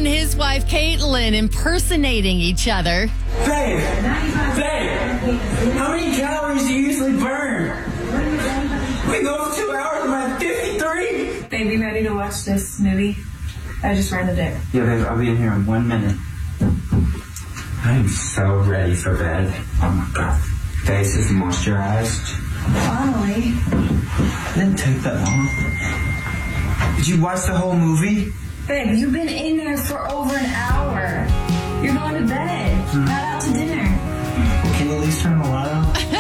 and his wife Caitlin impersonating each other. Babe, how many calories do you usually burn? We go for 2 hours, I'm at 53. Babe, you ready to watch this movie? I just ran the day. Yeah, babe, I'll be in here in 1 minute. I'm so ready for bed. Oh my god. Face is moisturized. Finally. Didn't take that long. Did you watch the whole movie? Babe, you've been in there for over an hour. You're going to bed, not out to dinner. Can you at least turn the light on?